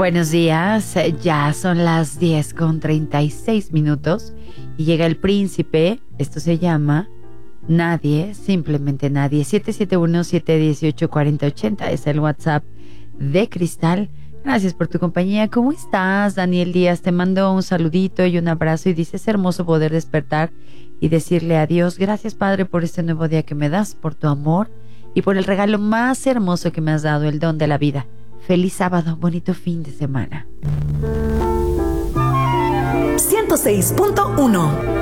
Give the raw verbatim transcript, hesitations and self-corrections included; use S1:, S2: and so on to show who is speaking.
S1: Buenos días, ya son las diez con treinta y seis minutos y llega el príncipe. Esto se llama Nadie, simplemente Nadie. siete siete uno, siete uno ocho, cuatro cero ocho cero es el WhatsApp de Cristal. Gracias por tu compañía. ¿Cómo estás, Daniel Díaz? Te mando un saludito y un abrazo y dice, es hermoso poder despertar y decirle a Dios, gracias Padre por este nuevo día que me das, por tu amor y por el regalo más hermoso que me has dado, el don de la vida. Feliz sábado, bonito fin de semana.
S2: ciento seis punto uno